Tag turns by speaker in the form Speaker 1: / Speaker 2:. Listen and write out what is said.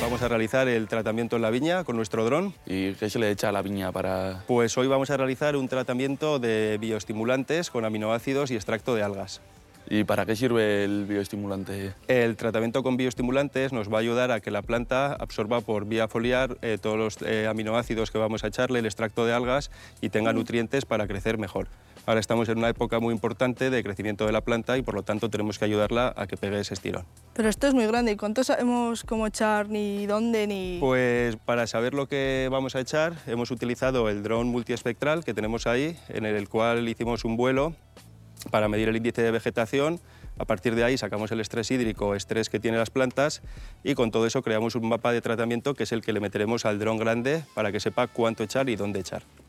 Speaker 1: vamos a realizar el tratamiento en la viña con nuestro dron.
Speaker 2: ¿Y qué se le echa a la viña para...?
Speaker 1: Pues hoy vamos a realizar un tratamiento de bioestimulantes con aminoácidos y extracto de algas.
Speaker 2: ¿Y para qué sirve el bioestimulante?
Speaker 1: El tratamiento con bioestimulantes nos va a ayudar a que la planta absorba por vía foliar todos los aminoácidos que vamos a echarle, el extracto de algas, y tenga nutrientes para crecer mejor. Ahora estamos en una época muy importante de crecimiento de la planta y por lo tanto tenemos que ayudarla a que pegue ese estirón.
Speaker 3: Pero esto es muy grande, ¿y cuánto sabemos cómo echar, ni dónde, ni...?
Speaker 1: Pues para saber lo que vamos a echar hemos utilizado el dron multiespectral que tenemos ahí, en el cual hicimos un vuelo para medir el índice de vegetación. A partir de ahí sacamos el estrés hídrico, estrés que tienen las plantas, y con todo eso creamos un mapa de tratamiento que es el que le meteremos al dron grande para que sepa cuánto echar y dónde echar.